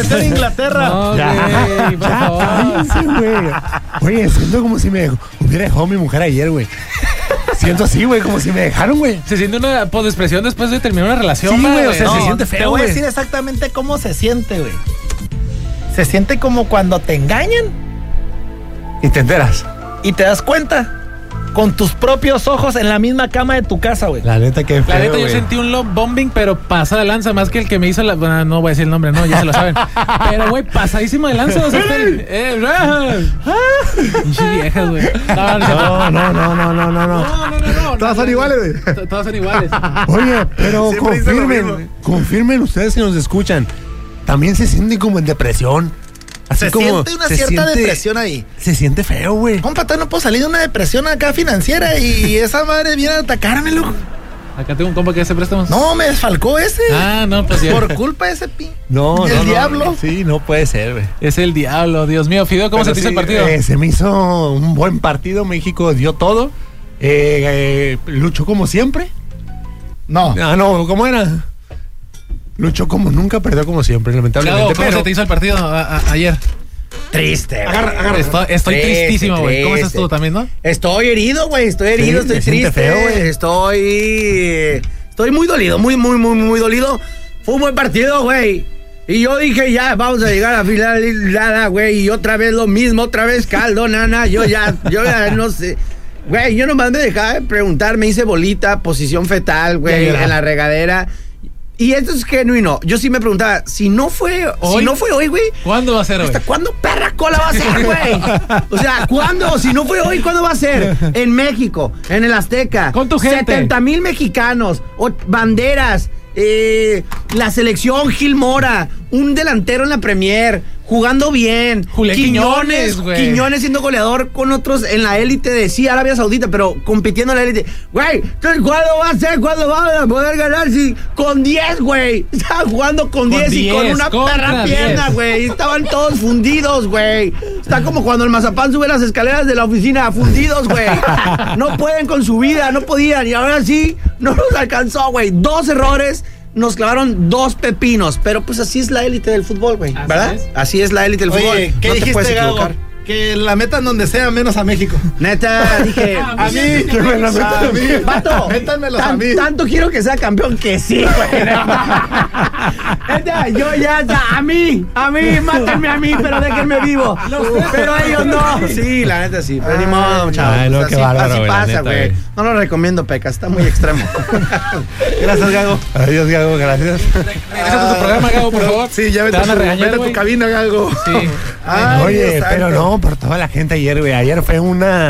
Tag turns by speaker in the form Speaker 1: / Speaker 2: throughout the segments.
Speaker 1: meter a Inglaterra.
Speaker 2: No, güey, por favor.
Speaker 3: Cállense, güey. Oye, siento como si me hubiera dejado mi mujer ayer, güey. Siento así, güey, como si me dejaron, güey.
Speaker 2: Se siente una posdepresión después de terminar una relación.
Speaker 3: Sí, güey, o sea,
Speaker 1: No,
Speaker 3: se siente
Speaker 1: te
Speaker 3: feo,
Speaker 1: voy a
Speaker 3: güey.
Speaker 1: decir exactamente cómo se siente, güey. Se siente como cuando te engañan
Speaker 3: Y te enteras.
Speaker 1: y te das cuenta con tus propios ojos en la misma cama de tu casa, güey.
Speaker 3: La neta, qué feo,
Speaker 2: La neta, yo
Speaker 3: güey.
Speaker 2: sentí un love bombing, pero pasa de lanza, más que el que me hizo la... Bueno, no voy a decir el nombre, no, ya se lo saben. Pero, güey, pasadísimo de lanza. O sea, pinches viejas, güey.
Speaker 3: No. Todas son iguales, güey.
Speaker 2: Todas son iguales.
Speaker 3: Oye, pero
Speaker 1: Siempre dice lo mismo.
Speaker 3: confirmen ustedes que nos escuchan. También se sienten como en depresión. Así
Speaker 1: Se
Speaker 3: como
Speaker 1: siente una cierta depresión ahí.
Speaker 3: Se siente feo, güey.
Speaker 1: Compa, todavía no puedo salir de una depresión acá financiera y esa madre viene a atacarme, loco.
Speaker 2: Acá tengo un compa que hace préstamos.
Speaker 1: No, me desfalcó ese.
Speaker 2: Ah, no, pues ya.
Speaker 1: Por culpa de ese
Speaker 3: No,
Speaker 1: ¿Y el diablo?
Speaker 3: Sí, no puede ser, güey.
Speaker 2: Es el diablo, Dios mío. Fideo, ¿cómo se te hizo el partido?
Speaker 3: Se me hizo un buen partido. México dio todo. Luchó como siempre.
Speaker 1: No.
Speaker 3: Ah, no, ¿cómo era? Luchó como nunca, perdió como siempre, lamentablemente.
Speaker 2: Claro, ¿cómo se te hizo el partido ayer?
Speaker 1: Triste, güey.
Speaker 3: Agarra.
Speaker 2: Estoy tristísimo, güey. ¿Cómo estás tú también, no?
Speaker 1: Estoy herido, güey. Estoy herido,
Speaker 3: Sí,
Speaker 1: estoy
Speaker 3: se siente
Speaker 1: triste.
Speaker 3: feo, güey.
Speaker 1: Estoy muy dolido, muy dolido. Fue un buen partido, güey. Y yo dije, ya, vamos a llegar a final, nada, güey. Y otra vez lo mismo, otra vez caldo, nana. Yo ya no sé. Güey, yo nomás me dejaba de preguntar, me hice bolita, posición fetal, güey, en la regadera. Y esto es genuino. Yo sí me preguntaba, si no fue hoy, güey.
Speaker 2: ¿Cuándo va a ser hoy?
Speaker 1: ¿Hasta cuándo perra cola va a ser, güey? O sea, ¿cuándo? Si no fue hoy, ¿cuándo va a ser? En México, en el Azteca.
Speaker 2: Con tu gente.
Speaker 1: 70,000 mexicanos, banderas, la selección Gil Mora, un delantero en la Premier, jugando bien.
Speaker 2: Julián Quiñones, güey.
Speaker 1: Quiñones siendo goleador con otros en la élite de Arabia Saudita, pero compitiendo en la élite. Güey, ¿cuándo va a ser? ¿Cuándo van a poder ganar? Si con 10, güey. Estaban jugando con 10 y con una perra pierna, güey. Estaban todos fundidos, güey. Está como cuando el mazapán sube las escaleras de la oficina, fundidos, güey. No pueden con su vida, no podían. Y ahora sí, no nos alcanzó, güey. 2 errores. Nos clavaron 2 pepinos, pero pues así es la élite del fútbol, güey, ¿verdad? Así es la élite del fútbol.
Speaker 4: Oye, ¿qué
Speaker 1: no te
Speaker 4: dijiste,
Speaker 1: puedes
Speaker 4: Gago?
Speaker 1: equivocar.
Speaker 4: Que la metan donde sea, menos a México.
Speaker 1: Neta, dije,
Speaker 4: A mí, que me la metan a mí.
Speaker 1: vato,
Speaker 4: Métanmelos a mí.
Speaker 1: tanto quiero que sea campeón que sí, güey. Neta, yo ya, a mí, mátenme a mí, pero déjenme vivo. Pero ellos no. Sí, la neta sí, pero ni modo, chavos.
Speaker 3: Ay, no,
Speaker 1: Así,
Speaker 3: qué bárbaro,
Speaker 1: así
Speaker 3: güey, la
Speaker 1: pasa,
Speaker 3: neta,
Speaker 1: güey.
Speaker 3: güey.
Speaker 1: No lo recomiendo, Peca, está muy extremo. Gracias, Gago.
Speaker 3: Adiós, Gago, gracias.
Speaker 2: Regresa a tu programa, Gabo, por favor.
Speaker 4: Sí, ya
Speaker 2: Te van a regañar,
Speaker 4: vete a
Speaker 2: güey.
Speaker 4: tu cabina, Gago.
Speaker 2: Sí.
Speaker 4: Ay,
Speaker 3: Oye,
Speaker 4: Dios
Speaker 3: pero
Speaker 4: santo.
Speaker 3: no, por toda la gente ayer, güey. Ayer fue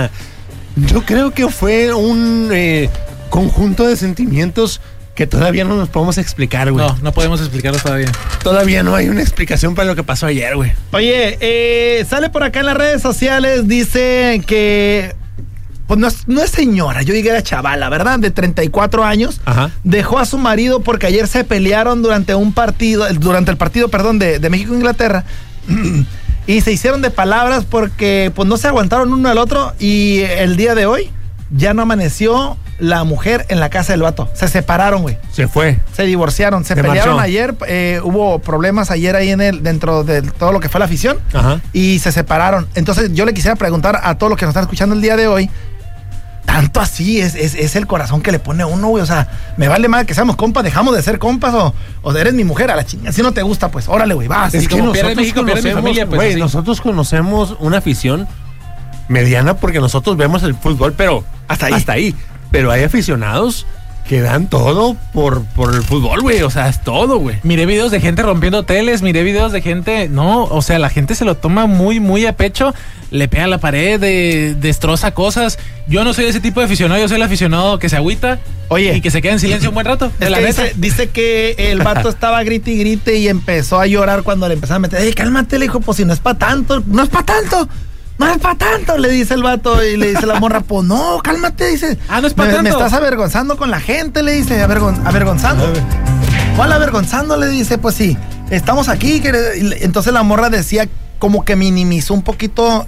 Speaker 3: yo creo que fue un conjunto de sentimientos que todavía no nos podemos explicar, güey.
Speaker 2: No podemos explicarlo todavía.
Speaker 3: Todavía no hay una explicación para lo que pasó ayer, güey.
Speaker 1: Oye, sale por acá en las redes sociales, dice que pues no es señora, yo diría era chavala, ¿verdad? De 34 años.
Speaker 3: Ajá.
Speaker 1: Dejó a su marido porque ayer se pelearon durante el partido, de México-Inglaterra. Y se hicieron de palabras porque pues no se aguantaron uno al otro. Y el día de hoy ya no amaneció la mujer en la casa del vato. Se separaron, güey.
Speaker 3: Se fue.
Speaker 1: Se divorciaron, se pelearon
Speaker 3: marchó.
Speaker 1: ayer, hubo problemas ayer ahí dentro de todo lo que fue la afición.
Speaker 3: Ajá.
Speaker 1: Y se separaron. Entonces yo le quisiera preguntar a todos los que nos están escuchando el día de hoy, tanto así es el corazón que le pone a uno, güey. O sea, me vale mal que seamos compas, dejamos de ser compas o eres mi mujer a la chingada. Si no te gusta, pues órale, güey, vas.
Speaker 3: Es que
Speaker 2: como pierde
Speaker 3: nosotros
Speaker 2: México, pierde mi
Speaker 3: conocemos,
Speaker 2: familia, pues,
Speaker 3: güey,
Speaker 2: así.
Speaker 3: nosotros conocemos una afición mediana porque nosotros vemos el fútbol, pero hasta ahí. Pero hay aficionados que dan todo por el fútbol, güey. O sea, es todo, güey.
Speaker 2: Miré videos de gente rompiendo teles, miré videos de gente... No, o sea, la gente se lo toma muy, muy a pecho. Le pega a la pared, destroza cosas. Yo no soy ese tipo de aficionado, yo soy el aficionado que se agüita.
Speaker 1: Oye.
Speaker 2: Y que se queda en silencio un buen rato. De
Speaker 1: Es
Speaker 2: la
Speaker 1: que
Speaker 2: neta.
Speaker 1: dice que el vato estaba grite y grite y empezó a llorar cuando le empezaron a meter. Cálmate, le dijo, pues si no es para tanto, no es para tanto. No es para tanto, le dice el vato y le dice la morra, pues no, cálmate, dice.
Speaker 2: No es pa' tanto.
Speaker 1: Me estás avergonzando con la gente, le dice, avergonzando. ¿Cuál avergonzando? Le dice, pues sí, estamos aquí. Entonces la morra decía como que minimizó un poquito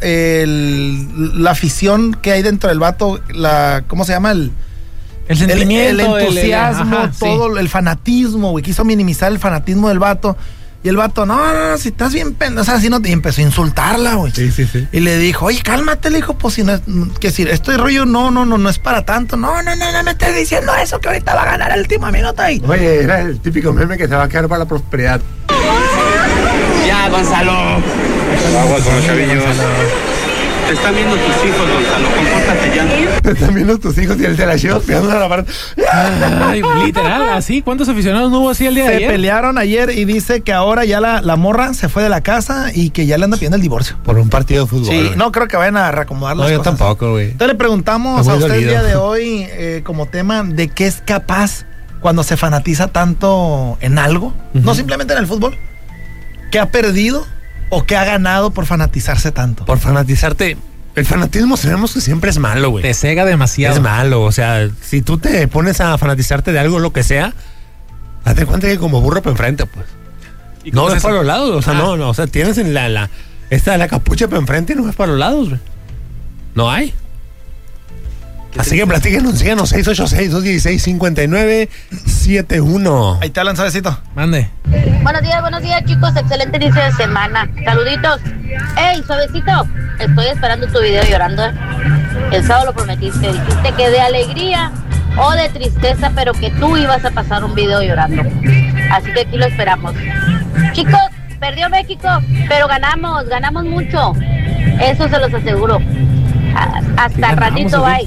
Speaker 1: la afición que hay dentro del vato, ¿cómo se llama?
Speaker 2: El sentimiento,
Speaker 1: el entusiasmo,
Speaker 2: ajá,
Speaker 1: todo,
Speaker 2: sí.
Speaker 1: el fanatismo, güey. Quiso minimizar el fanatismo del vato.
Speaker 5: Y el vato, no, si estás bien pendejo, o sea, así no, y empezó a insultarla, güey.
Speaker 3: Sí.
Speaker 5: Y le dijo, oye, cálmate, le dijo, pues si no es, que si este rollo no es para tanto. No me estés diciendo eso, que ahorita va a ganar el último minuto ahí.
Speaker 4: Oye, era el típico meme que te va a quedar para la prosperidad.
Speaker 1: Ya, Gonzalo.
Speaker 6: Agua con los chavillos. Te están viendo tus hijos, Gonzalo. Compórtate ya.
Speaker 4: Te están viendo tus hijos y el de la Chivas pegando a la pared.
Speaker 2: Ay, literal, así. ¿Cuántos aficionados no hubo así el día de
Speaker 5: Se
Speaker 2: ayer?
Speaker 5: pelearon ayer y dice que ahora ya la morra se fue de la casa y que ya le anda pidiendo el divorcio.
Speaker 4: Por un partido de fútbol.
Speaker 5: Sí,
Speaker 4: güey.
Speaker 5: no creo que vayan a reacomodar las
Speaker 3: No, yo
Speaker 5: cosas.
Speaker 3: tampoco, güey.
Speaker 5: Entonces le preguntamos
Speaker 3: Estoy
Speaker 5: a
Speaker 3: muy
Speaker 5: usted el
Speaker 3: dolido.
Speaker 5: día de hoy como tema de qué es capaz cuando se fanatiza tanto en algo, no simplemente en el fútbol, qué ha perdido o qué ha ganado por fanatizarse tanto.
Speaker 3: Por fanatizarte. El fanatismo sabemos que siempre es malo, güey.
Speaker 2: Te cega demasiado.
Speaker 3: Es malo, o sea, si tú te pones a fanatizarte de algo, lo que sea, hazte cuenta que como burro para enfrente, pues.
Speaker 2: ¿Y cómo
Speaker 3: No
Speaker 2: es
Speaker 3: ves
Speaker 2: eso?
Speaker 3: para los lados, o sea,
Speaker 2: Ah.
Speaker 3: no, o sea, tienes en la capucha para enfrente y no ves para los lados, güey. No hay. Así que platíquenos, síganos 686-216-5971.
Speaker 5: Ahí te hablan, suavecito.
Speaker 2: Mande.
Speaker 7: Buenos días, chicos. Excelente inicio de semana. Saluditos. Ey, suavecito. Estoy esperando tu video llorando. El sábado lo prometiste. Dijiste que de alegría o de tristeza, pero que tú ibas a pasar un video llorando. Así que aquí lo esperamos. Chicos, perdió México, pero ganamos mucho. Eso se los aseguro. Hasta el ratito, bye.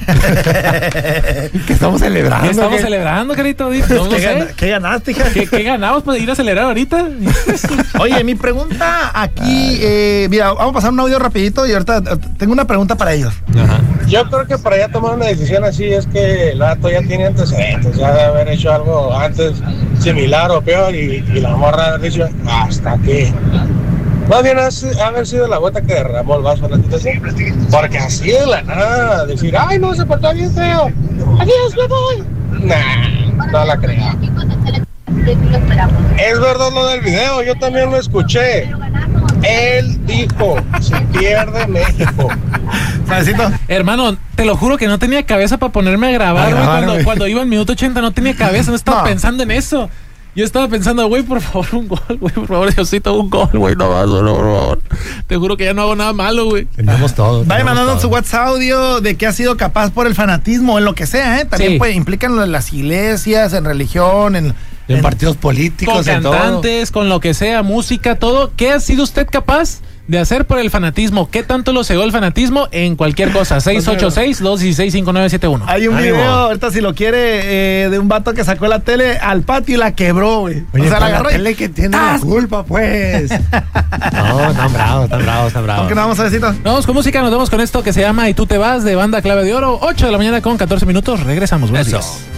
Speaker 4: Que estamos celebrando.
Speaker 2: ¿Qué estamos
Speaker 4: ¿qué?
Speaker 2: celebrando, carito? No sé.
Speaker 5: ¿Qué ganaste, hija?
Speaker 2: ¿Qué ganamos para ir a acelerar ahorita?
Speaker 5: Oye, mi pregunta aquí, mira, vamos a pasar un audio rapidito y ahorita tengo una pregunta para ellos.
Speaker 3: Ajá.
Speaker 8: Yo creo que para ya tomar una decisión así es que el vato ya tiene antecedentes, ya de haber hecho algo antes similar o peor y la morra haber dicho hasta aquí. Más bien haber sido la gota que derramó el vaso, ¿no? Porque así de la nada, decir, ay no, se portó bien feo, adiós, me voy. Nah, no la creo.
Speaker 7: Chicos, excelente. Así que aquí lo esperamos.
Speaker 8: Es verdad lo del video, yo también lo escuché. Él dijo, se pierde México.
Speaker 5: Suavecito.
Speaker 2: Hermano, te lo juro que no tenía cabeza para ponerme a grabar, güey. Cuando iba en minuto 80 no tenía cabeza, no estaba pensando en eso. Yo estaba pensando, güey, por favor, un gol, güey, por favor, Diosito, un gol, güey, no más, por favor. Te juro que ya no hago nada malo, güey.
Speaker 3: Tenemos todo.
Speaker 5: Vaya
Speaker 3: tenemos
Speaker 5: mandando
Speaker 3: todo.
Speaker 5: su WhatsApp audio de que ha sido capaz por el fanatismo, en lo que sea, ¿eh? También
Speaker 2: Sí.
Speaker 5: pues, implican en las iglesias, en religión,
Speaker 3: En partidos políticos,
Speaker 2: Con
Speaker 3: en todo.
Speaker 2: cantantes, con lo que sea, música, todo. ¿Qué ha sido usted capaz de hacer por el fanatismo? ¿Qué tanto lo cegó el fanatismo en cualquier cosa? 686-216-5971.
Speaker 5: Hay un
Speaker 3: Ánimo.
Speaker 5: video, ahorita si lo quiere, de un vato que sacó la tele al patio y la quebró, güey.
Speaker 3: Oye,
Speaker 5: o sea, la
Speaker 3: la
Speaker 5: agarró y...
Speaker 3: tele que tiene la
Speaker 5: ¡Tas!
Speaker 3: culpa, pues. No, están bravos.
Speaker 5: ¿Con qué nos vamos, suavecito?
Speaker 2: Vamos con música, nos vemos con esto que se llama Y tú te vas, de Banda Clave de Oro. 8 de la mañana con 14 minutos. Regresamos. Buenos
Speaker 3: Eso.
Speaker 2: días.